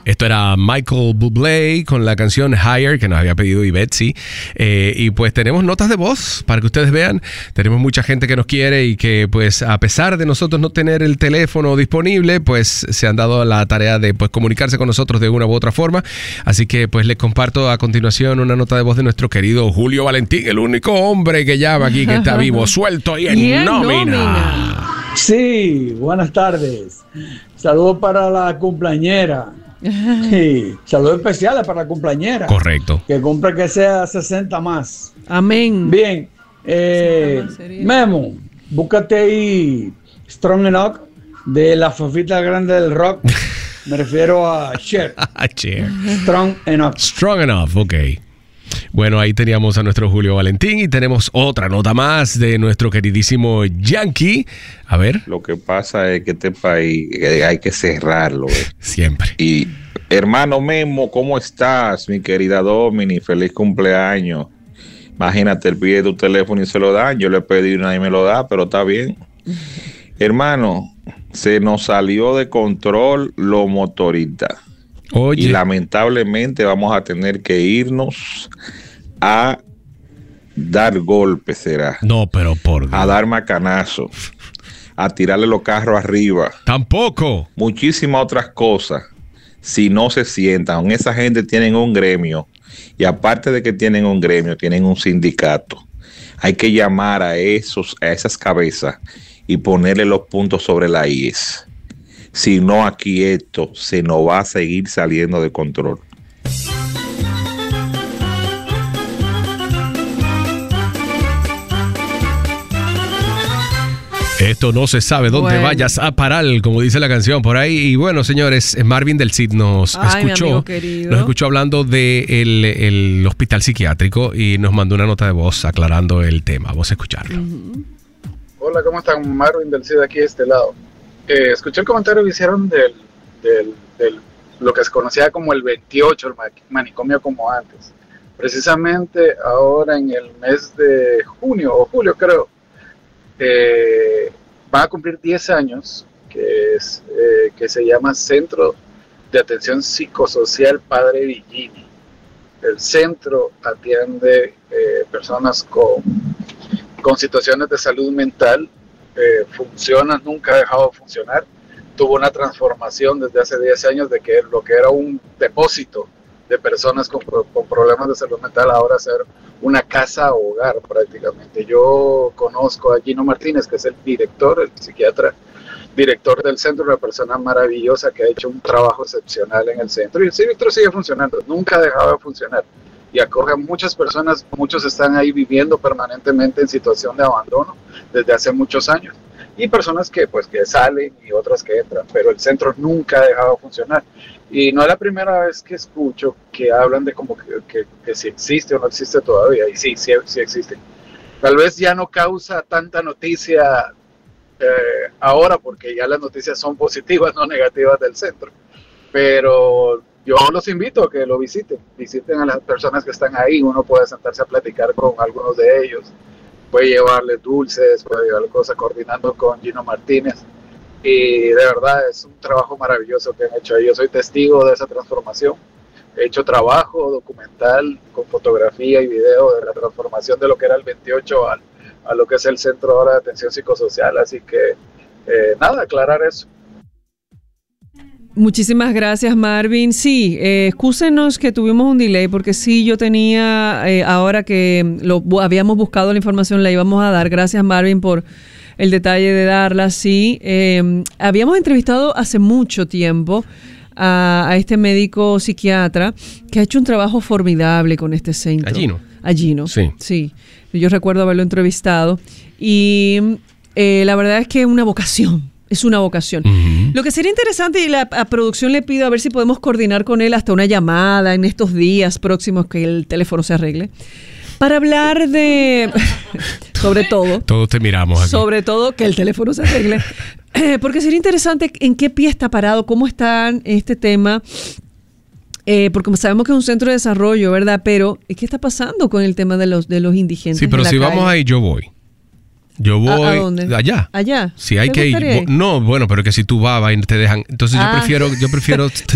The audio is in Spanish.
Esto era Michael Bublé con la canción Higher que nos había pedido Ibetsi. Y pues tenemos notas de voz para que ustedes vean. Tenemos mucha gente que nos quiere y que pues a pesar de nosotros no tener el teléfono disponible, pues se han dado la tarea de pues comunicarse con nosotros de una u otra forma. Así que pues les comparto a continuación una nota de voz de nuestro querido Julio Valentín, el único hombre que llama aquí, que está vivo, suelto y en nómina. Sí, buenas tardes. Saludos para la cumpleañera. Sí, saludos especiales para la cumpleañera. Correcto. Que cumpla que sea 60 más. Amén. Bien. Memo, búscate ahí Strong Enough de la fofita grande del rock. Me refiero a Cher. Cher. Strong Enough. Strong Enough, ok. Bueno, ahí teníamos a nuestro Julio Valentín y tenemos otra nota más de nuestro queridísimo Yankee. A ver. Lo que pasa es que este país hay que cerrarlo. Siempre. Y hermano Memo, ¿cómo estás? Mi querida Domini, feliz cumpleaños. Imagínate, él pide tu teléfono y se lo dan. Yo le pedí y nadie me lo da, pero está bien. Hermano, se nos salió de control los motoristas. Oye. Y lamentablemente vamos a tener que irnos a dar golpes, será. No, pero por Dios. A dar macanazo, a tirarle los carros arriba. Tampoco. Muchísimas otras cosas. Si no se sientan, esa gente tienen un gremio. Y aparte de que tienen un gremio, tienen un sindicato. Hay que llamar a esas cabezas y ponerle los puntos sobre la IES. Si no, aquí esto se nos va a seguir saliendo de control. Esto no se sabe dónde vayas a parar, como dice la canción por ahí. Y bueno, señores, Marvin del Cid nos escuchó hablando del hospital psiquiátrico y nos mandó una nota de voz aclarando el tema. Vamos a escucharlo. Hola, ¿cómo están? Marvin del Cid aquí de este lado. Escuché el comentario que hicieron del lo que se conocía como el 28, el manicomio como antes. Precisamente ahora en el mes de junio o julio creo, van a cumplir 10 años que se llama Centro de Atención Psicosocial Padre Villini. El centro atiende personas con situaciones de salud mental. Funciona, nunca ha dejado de funcionar. Tuvo una transformación desde hace 10 años de que lo que era un depósito de personas con problemas de salud mental ahora ser una casa hogar prácticamente. Yo conozco a Gino Martínez, que es el director, el psiquiatra director del centro, una persona maravillosa que ha hecho un trabajo excepcional en el centro, y el centro sigue funcionando, nunca ha dejado de funcionar y acoge a muchas personas. Muchos están ahí viviendo permanentemente en situación de abandono desde hace muchos años, y personas que salen y otras que entran, pero el centro nunca ha dejado de funcionar. Y no es la primera vez que escucho que hablan de como que si existe o no existe todavía, y sí existe. Tal vez ya no causa tanta noticia ahora, porque ya las noticias son positivas, no negativas del centro, pero yo los invito a que lo visiten a las personas que están ahí. Uno puede sentarse a platicar con algunos de ellos, puede llevarles dulces, puede llevarles cosas, coordinando con Gino Martínez, y de verdad es un trabajo maravilloso que han hecho ahí. Yo soy testigo de esa transformación. He hecho trabajo documental con fotografía y video de la transformación de lo que era el 28 a lo que es el Centro ahora de Atención Psicosocial, así que aclarar eso. Muchísimas gracias, Marvin. Sí, excúsenos que tuvimos un delay, porque sí, yo tenía, ahora que habíamos buscado la información, la íbamos a dar. Gracias, Marvin, por el detalle de darla. Sí, habíamos entrevistado hace mucho tiempo a este médico psiquiatra que ha hecho un trabajo formidable con este centro. A Gino. Sí. Yo recuerdo haberlo entrevistado y la verdad es que es una vocación. Es una vocación. Uh-huh. Lo que sería interesante, y a producción le pido a ver si podemos coordinar con él hasta una llamada en estos días próximos que el teléfono se arregle, para hablar de, sobre todo. Todos te miramos aquí. Sobre todo que el teléfono se arregle. Porque sería interesante en qué pie está parado, cómo está este tema. Porque sabemos que es un centro de desarrollo, ¿verdad? Pero, ¿qué está pasando con el tema de los indigentes? Sí, pero si vamos ahí, yo voy. ¿A dónde? Allá. ¿Allá? Si hay que ir. No, bueno, pero que si tú vas y te dejan. Entonces yo prefiero